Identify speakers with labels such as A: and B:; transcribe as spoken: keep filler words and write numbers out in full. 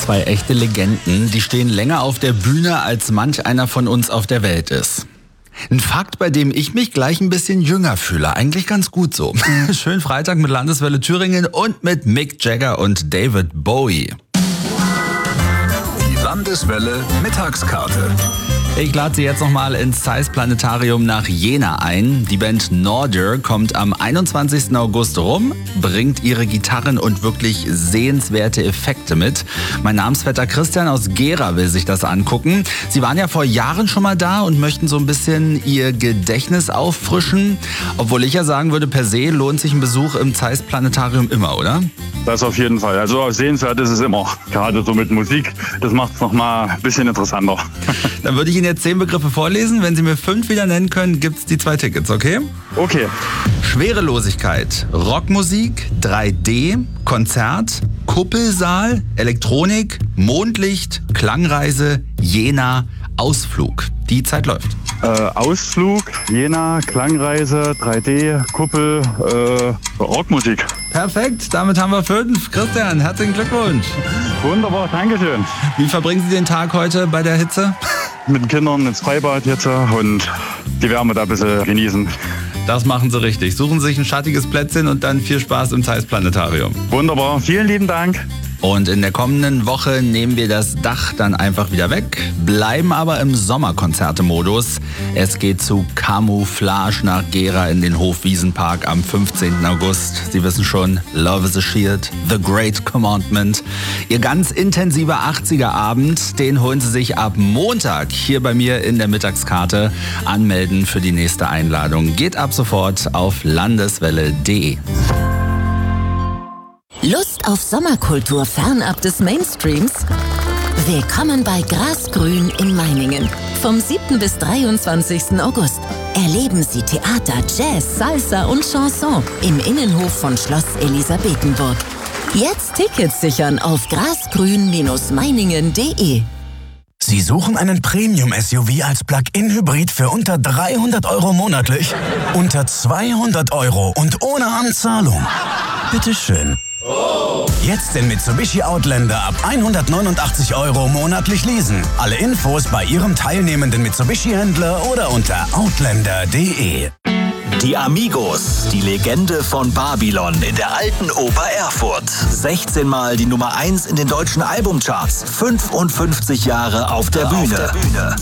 A: Zwei echte Legenden, die stehen länger auf der Bühne, als manch einer von uns auf der Welt ist. Ein Fakt, bei dem ich mich gleich ein bisschen jünger fühle. Eigentlich ganz gut so. Schönen Freitag mit Landeswelle Thüringen und mit Mick Jagger und David Bowie.
B: Die Landeswelle Mittagskarte.
A: Ich lade Sie jetzt nochmal ins Zeiss Planetarium nach Jena ein. Die Band Nordir kommt am einundzwanzigsten August rum, bringt ihre Gitarren und wirklich sehenswerte Effekte mit. Mein Namensvetter Christian aus Gera will sich das angucken. Sie waren ja vor Jahren schon mal da und möchten so ein bisschen ihr Gedächtnis auffrischen. Obwohl ich ja sagen würde, per se lohnt sich ein Besuch im Zeiss Planetarium immer, oder?
C: Das auf jeden Fall. Also sehenswert ist es immer. Gerade so mit Musik. Das macht es nochmal ein bisschen interessanter.
A: Dann würde ich Ihnen jetzt zehn Begriffe vorlesen. Wenn Sie mir fünf wieder nennen können, gibt es die zwei Tickets, okay?
C: Okay.
A: Schwerelosigkeit, Rockmusik, drei D, Konzert, Kuppelsaal, Elektronik, Mondlicht, Klangreise, Jena, Ausflug. Die Zeit läuft.
C: Äh, Ausflug, Jena, Klangreise, drei D, Kuppel, äh, Rockmusik.
A: Perfekt, damit haben wir fünf. Christian, herzlichen Glückwunsch.
C: Wunderbar, Dankeschön.
A: Wie verbringen Sie den Tag heute bei der Hitze?
C: Mit den Kindern ins Freibad jetzt und die Wärme da ein bisschen genießen.
A: Das machen Sie richtig. Suchen Sie sich ein schattiges Plätzchen und dann viel Spaß im Zeiss Planetarium.
C: Wunderbar, vielen lieben Dank.
A: Und in der kommenden Woche nehmen wir das Dach dann einfach wieder weg, bleiben aber im Sommerkonzerte-Modus. Es geht zu Camouflage nach Gera in den Hofwiesenpark am fünfzehnten August. Sie wissen schon, Love is a Shield, The Great Commandment. Ihr ganz intensiver achtziger-Abend, den holen Sie sich ab Montag hier bei mir in der Mittagskarte. Anmelden für die nächste Einladung geht ab sofort auf landeswelle punkt de.
D: Lust auf Sommerkultur fernab des Mainstreams? Willkommen bei Grasgrün in Meiningen. Vom siebten bis dreiundzwanzigsten August erleben Sie Theater, Jazz, Salsa und Chanson im Innenhof von Schloss Elisabethenburg. Jetzt Tickets sichern auf grasgrün Meiningen punkt de.
E: Sie suchen einen Premium-S U V als Plug-in-Hybrid für unter dreihundert Euro monatlich? Unter zweihundert Euro und ohne Anzahlung? Bitteschön. Jetzt den Mitsubishi Outlander ab hundertneunundachtzig Euro monatlich leasen. Alle Infos bei Ihrem teilnehmenden Mitsubishi-Händler oder unter outlander punkt de.
B: Die Amigos, die Legende von Babylon in der alten Oper Erfurt. sechzehn Mal die Nummer eins in den deutschen Albumcharts. fünfundfünfzig Jahre auf der Bühne.